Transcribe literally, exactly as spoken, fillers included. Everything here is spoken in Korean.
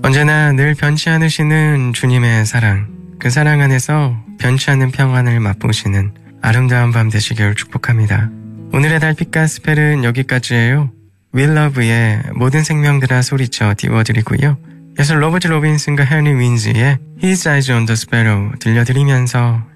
언제나 늘 변치 않으시는 주님의 사랑, 그 사랑 안에서 변치 않는 평안을 맛보시는 아름다운 밤 되시길 축복합니다. 오늘의 달빛 가스펠은 여기까지예요. 윌러브의 모든 생명들아 소리쳐 띄워드리고요. 이어서 로버트 로빈슨과 헨리 윈즈의 His Eyes on the Sparrow 들려드리면서